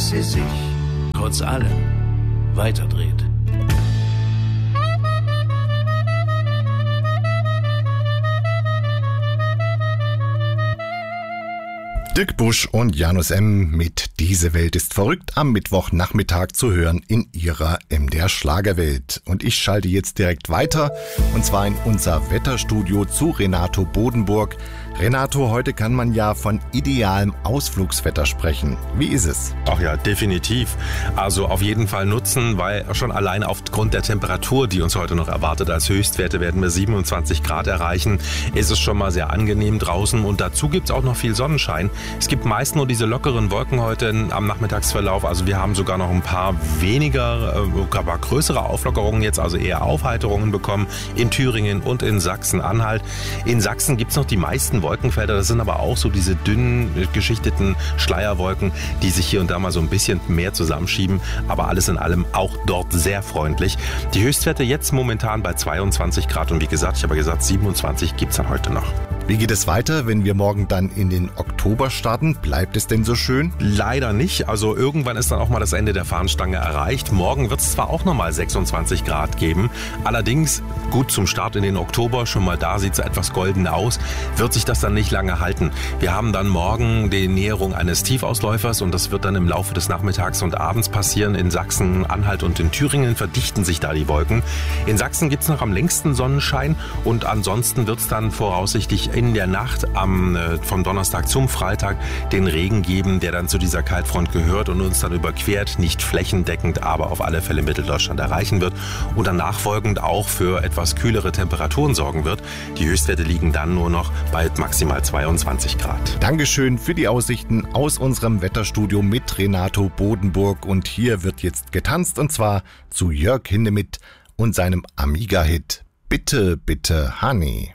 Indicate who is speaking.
Speaker 1: dass sie sich trotz allem weiterdreht.
Speaker 2: Dirk Busch und Janus M. mit Diese Welt ist verrückt am Mittwochnachmittag zu hören in ihrer MDR Schlagerwelt. Und ich schalte jetzt direkt weiter und zwar in unser Wetterstudio zu Renato Bodenburg. Renato, heute kann man ja von idealem Ausflugswetter sprechen. Wie ist es?
Speaker 3: Ach ja, definitiv. Also auf jeden Fall nutzen, weil schon allein aufgrund der Temperatur, die uns heute noch erwartet, als Höchstwerte werden wir 27 Grad erreichen, ist es schon mal sehr angenehm draußen und dazu gibt es auch noch viel Sonnenschein. Es gibt meist nur diese lockeren Wolken heute am Nachmittagsverlauf, also wir haben sogar noch ein paar weniger, aber größere Auflockerungen jetzt, also eher Aufheiterungen bekommen in Thüringen und in Sachsen-Anhalt. In Sachsen gibt es noch die meisten Wolkenfelder, das sind aber auch so diese dünnen, geschichteten Schleierwolken, die sich hier und da mal so ein bisschen mehr zusammenschieben, aber alles in allem auch dort sehr freundlich. Die Höchstwerte jetzt momentan bei 22 Grad und wie gesagt, ich habe gesagt, 27 gibt es dann heute noch.
Speaker 2: Wie geht es weiter, wenn wir morgen dann in den Oktober starten? Bleibt es denn so schön?
Speaker 3: Leider nicht. Also irgendwann ist dann auch mal das Ende der Fahnenstange erreicht. Morgen wird es zwar auch nochmal 26 Grad geben. Allerdings, gut zum Start in den Oktober, schon mal da sieht es etwas golden aus, wird sich das dann nicht lange halten. Wir haben dann morgen die Näherung eines Tiefausläufers und das wird dann im Laufe des Nachmittags und Abends passieren. In Sachsen, Anhalt und in Thüringen verdichten sich da die Wolken. In Sachsen gibt es noch am längsten Sonnenschein und ansonsten wird es dann voraussichtlich in der Nacht vom Donnerstag zum Freitag den Regen geben, der dann zu dieser Kaltfront gehört und uns dann überquert, nicht flächendeckend, aber auf alle Fälle Mitteldeutschland erreichen wird und dann nachfolgend auch für etwas kühlere Temperaturen sorgen wird. Die Höchstwerte liegen dann nur noch bei maximal 22 Grad.
Speaker 2: Dankeschön für die Aussichten aus unserem Wetterstudio mit Renato Bodenburg und hier wird jetzt getanzt und zwar zu Jörg Hindemith und seinem Amiga-Hit Bitte, bitte, Honey.